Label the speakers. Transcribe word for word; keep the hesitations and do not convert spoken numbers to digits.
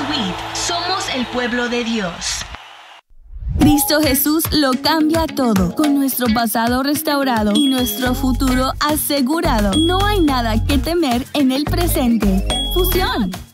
Speaker 1: WIT. Somos el pueblo de Dios.
Speaker 2: Cristo Jesús lo cambia todo. Con nuestro pasado restaurado y nuestro futuro asegurado, no hay nada que temer en el presente. Fusión.